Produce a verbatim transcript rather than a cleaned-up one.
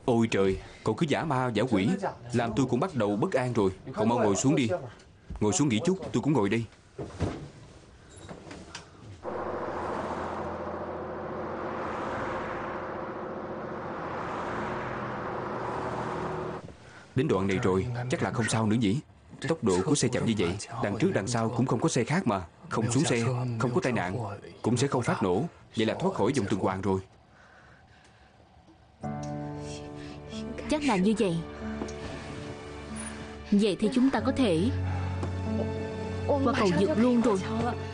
Ôi trời, cậu cứ giả ma giả quỷ, làm tôi cũng bắt đầu bất an rồi. Cậu mau ngồi xuống đi. Ngồi xuống nghỉ chút, tôi cũng ngồi đây. Đến đoạn này rồi, chắc là không sao nữa nhỉ? Tốc độ của xe chậm như vậy, đằng trước đằng sau cũng không có xe khác mà. Không xuống xe, không có tai nạn, cũng sẽ không phát nổ. Vậy là thoát khỏi vòng tuần hoàn rồi. Chắc là như vậy. Vậy thì chúng ta có thể qua cầu vượt luôn rồi.